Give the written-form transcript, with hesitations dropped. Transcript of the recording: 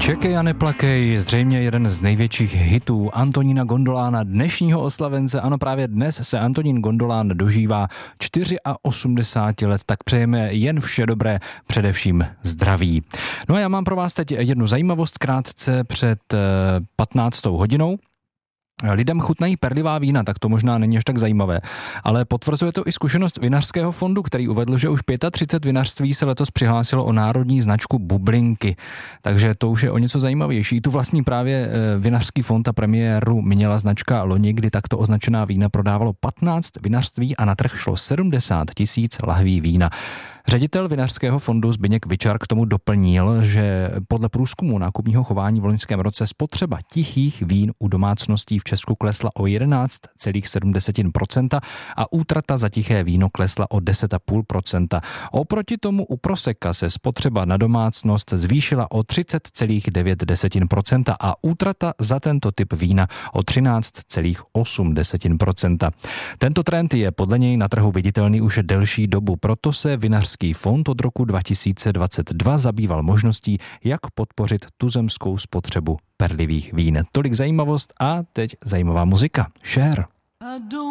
Čekej a neplakej, zřejmě jeden z největších hitů Antonína Gondolána, dnešního oslavence. Ano, právě dnes se Antonín Gondolán dožívá 84 let, tak přejeme jen vše dobré, především zdraví. No a já mám pro vás teď jednu zajímavost krátce před 15. hodinou. Lidem chutnají perlivá vína, tak to možná není až tak zajímavé, ale potvrzuje to i zkušenost Vinařského fondu, který uvedl, že už 35 vinařství se letos přihlásilo o národní značku bublinky, takže to už je o něco zajímavější. Tu vlastní právě Vinařský fond a premiéru měla značka loni, kdy takto označená vína prodávalo 15 vinařství a na trh šlo 70 000 lahví vína. Ředitel Vinařského fondu Zbyněk Vyčar k tomu doplnil, že podle průzkumu nákupního chování v loňském roce spotřeba tichých vín u domácností v Česku klesla o 11,7% a útrata za tiché víno klesla o 10,5%. Oproti tomu u proseka se spotřeba na domácnost zvýšila o 30,9% a útrata za tento typ vína o 13,8%. Tento trend je podle něj na trhu viditelný už delší dobu, proto se Vinařský fond od roku 2022 zabýval možností, jak podpořit tuzemskou spotřebu perlivých vín. Tolik zajímavost a teď zajímavá muzika. Cher.